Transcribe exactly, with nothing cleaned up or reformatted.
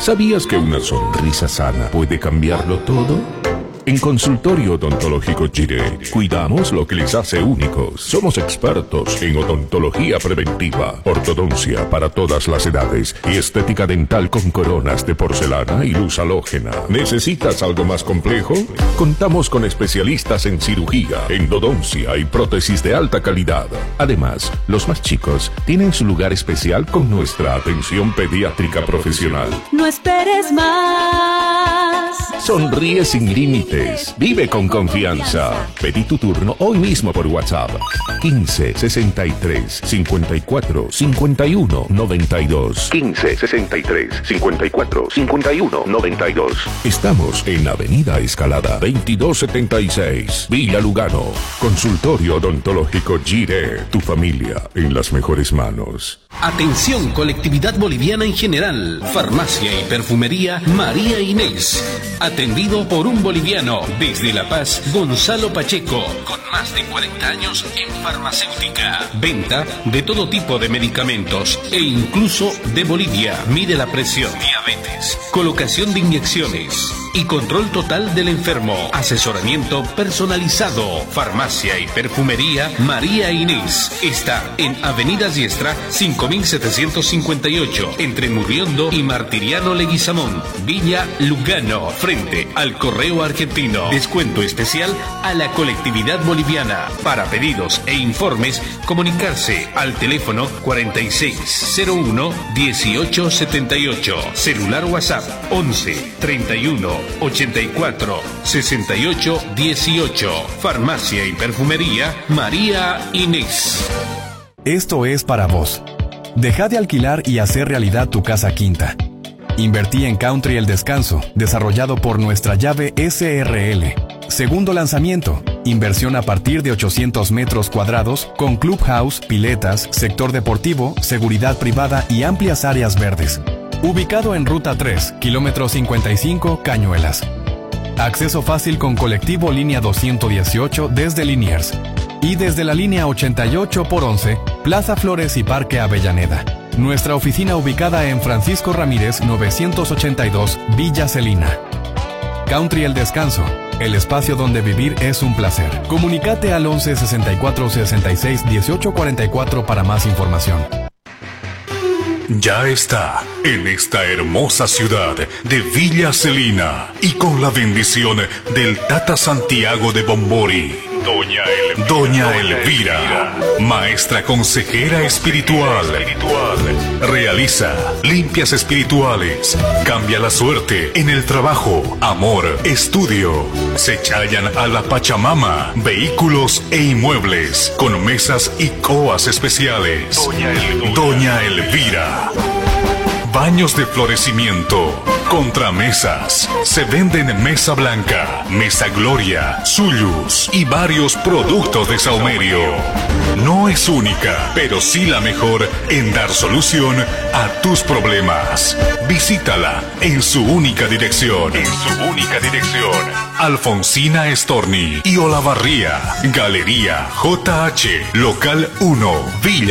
¿Sabías que una sonrisa sana puede cambiarlo todo? En Consultorio Odontológico Jiré, cuidamos lo que les hace únicos. Somos expertos en odontología preventiva, ortodoncia para todas las edades y estética dental con coronas de porcelana y luz halógena. ¿Necesitas algo más complejo? Contamos con especialistas en cirugía, endodoncia y prótesis de alta calidad. Además, los más chicos tienen su lugar especial con nuestra atención pediátrica profesional. No esperes más. Sonríe sin límites. Vive con confianza. Pedí tu turno hoy mismo por WhatsApp. quince sesenta y tres cincuenta y cuatro cincuenta y uno noventa y dos. quince sesenta y tres cincuenta y cuatro cincuenta y uno noventa y dos. Estamos en Avenida Escalada veintidós setenta y seis, Villa Lugano. Consultorio Odontológico Jiré. Tu familia en las mejores manos. Atención, colectividad boliviana en general. Farmacia y perfumería María Inés. Atendido por un boliviano desde La Paz, Gonzalo Pacheco, con más de cuarenta años en farmacéutica. Venta de todo tipo de medicamentos e incluso de Bolivia. Mide la presión, diabetes, colocación de inyecciones y control total del enfermo. Asesoramiento personalizado. Farmacia y perfumería María Inés. Está en Avenida Diestra cinco mil setecientos cincuenta y ocho, entre Murriondo y Martiriano Leguizamón, Villa Lugano, frente al Correo Argentino. Descuento especial a la colectividad boliviana. Para pedidos e informes, comunicarse al teléfono cuarenta y seis cero uno dieciocho setenta y ocho. Celular WhatsApp once treinta y uno ochenta y cuatro sesenta y ocho dieciocho. Farmacia y perfumería María Inés. Esto es para vos. Deja de alquilar y hacer realidad tu casa quinta. Invertí en Country El Descanso, desarrollado por Nuestra Llave S R L. Segundo lanzamiento, inversión a partir de ochocientos metros cuadrados, con clubhouse, piletas, sector deportivo, seguridad privada y amplias áreas verdes. Ubicado en Ruta tres, kilómetro cincuenta y cinco, Cañuelas. Acceso fácil con colectivo línea doscientos dieciocho desde Liniers. Y desde la línea ochenta y ocho por once, Plaza Flores y Parque Avellaneda. Nuestra oficina ubicada en Francisco Ramírez novecientos ochenta y dos, Villa Celina. Country El Descanso, el espacio donde vivir es un placer. Comunicate al once sesenta y cuatro sesenta y seis dieciocho cuarenta y cuatro para más información. Ya está en esta hermosa ciudad de Villa Celina y con la bendición del Tata Santiago de Bombori, Doña Elvira, Doña Elvira, maestra consejera espiritual. Realiza limpias espirituales, cambia la suerte en el trabajo, amor, estudio. Se chayan a la Pachamama, vehículos e inmuebles, con mesas y coas especiales. Doña Elvira. Doña Elvira. Baños de florecimiento, contramesas. Se venden mesa blanca, mesa gloria, suyus y varios productos de saumerio. No es única, pero sí la mejor en dar solución a tus problemas. Visítala en su única dirección. En su única dirección. Alfonsina Storni y Olavarría. Galería J H, local uno, Villa.